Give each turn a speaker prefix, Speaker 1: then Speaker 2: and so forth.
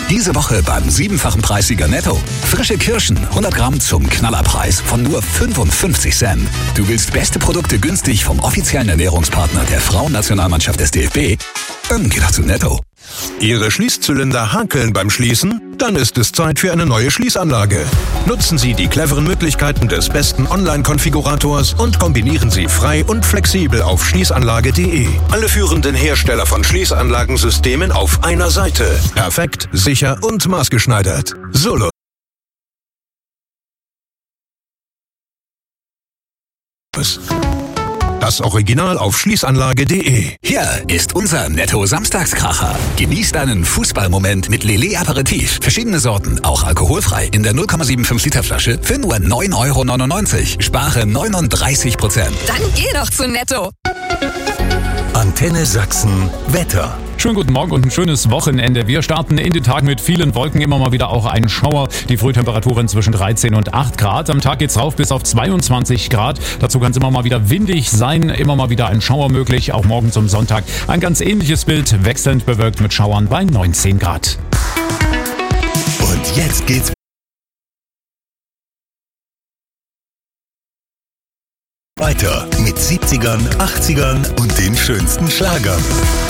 Speaker 1: Diese Woche beim 7-fachen Preissieger Netto. Frische Kirschen, 100 Gramm zum Knallerpreis von nur 55 Cent. Du willst beste Produkte günstig vom offiziellen Ernährungspartner der Frauennationalmannschaft des DFB? Dann geh doch zu Netto.
Speaker 2: Ihre Schließzylinder hakeln beim Schließen? Dann ist es Zeit für eine neue Schließanlage. Nutzen Sie die cleveren Möglichkeiten des besten Online-Konfigurators und kombinieren Sie frei und flexibel auf schließanlage.de. Alle führenden Hersteller von Schließanlagensystemen auf einer Seite. Perfekt, sicher und maßgeschneidert. Solo. Das Original auf schließanlage.de.
Speaker 1: Hier ist unser Netto-Samstagskracher. Genieß deinen Fußballmoment mit Lillet Aperitif. Verschiedene Sorten, auch alkoholfrei. In der 0,75 Liter Flasche für nur 9,99 €. Spare 39%.
Speaker 3: Dann geh doch zu Netto.
Speaker 4: Antenne Sachsen Wetter.
Speaker 5: Schönen guten Morgen und ein schönes Wochenende. Wir starten in den Tag mit vielen Wolken, immer mal wieder auch ein Schauer. Die Frühtemperaturen zwischen 13 und 8 Grad. Am Tag geht's rauf bis auf 22 Grad. Dazu kann es immer mal wieder windig sein, immer mal wieder ein Schauer möglich. Auch morgen zum Sonntag ein ganz ähnliches Bild, wechselnd bewölkt mit Schauern bei 19 Grad.
Speaker 4: Und jetzt geht's weiter mit 70ern, 80ern und den schönsten Schlagern.